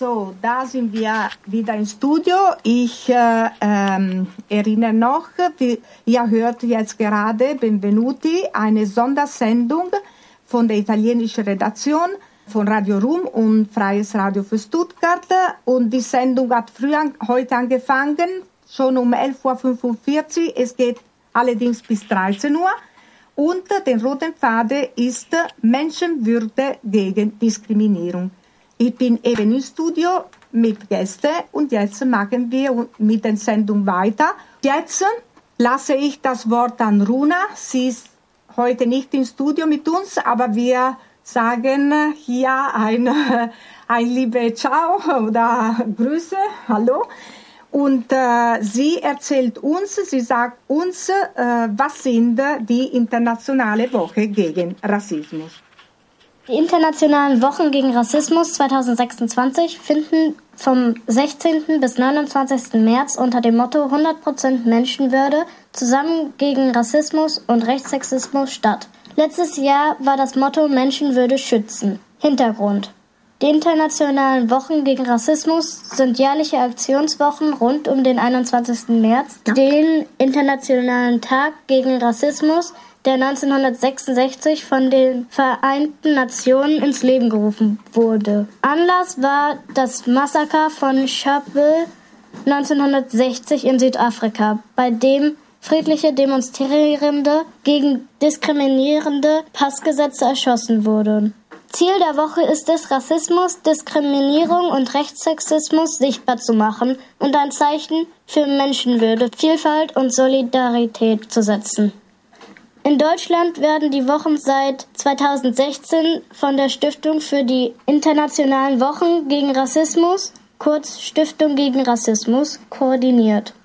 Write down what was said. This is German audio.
So, da sind wir wieder im Studio. Ich erinnere noch, ihr hört jetzt gerade Benvenuti, eine Sondersendung von der italienischen Redaktion von Radio Rum und Freies Radio für Stuttgart. Und die Sendung hat heute angefangen, schon um 11.45 Uhr. Es geht allerdings bis 13 Uhr. Und der rote Faden ist Menschenwürde gegen Diskriminierung. Ich bin eben im Studio mit Gästen und jetzt machen wir mit der Sendung weiter. Jetzt lasse ich das Wort an Runa. Sie ist heute nicht im Studio mit uns, aber wir sagen hier ein liebe Ciao oder Grüße, hallo. Und sie erzählt uns, sie sagt uns, was sind die internationale Woche gegen Rassismus. Die internationalen Wochen gegen Rassismus 2026 finden vom 16. bis 29. März unter dem Motto 100% Menschenwürde zusammen gegen Rassismus und Rechtssexismus statt. Letztes Jahr war das Motto Menschenwürde schützen. Hintergrund: Die internationalen Wochen gegen Rassismus sind jährliche Aktionswochen rund um den 21. März, den Internationalen Tag gegen Rassismus, der 1966 von den Vereinten Nationen ins Leben gerufen wurde. Anlass war das Massaker von Sharpeville 1960 in Südafrika, bei dem friedliche Demonstrierende gegen diskriminierende Passgesetze erschossen wurden. Ziel der Woche ist es, Rassismus, Diskriminierung und Rechtssexismus sichtbar zu machen und ein Zeichen für Menschenwürde, Vielfalt und Solidarität zu setzen. In Deutschland werden die Wochen seit 2016 von der Stiftung für die Internationalen Wochen gegen Rassismus, kurz Stiftung gegen Rassismus, koordiniert.